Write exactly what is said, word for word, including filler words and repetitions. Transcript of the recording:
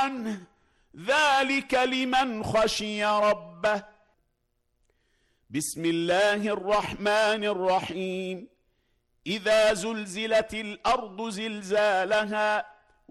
عنه ذلك لمن خشي ربه. بسم الله الرحمن الرحيم. إذا زلزلت الأرض زلزالها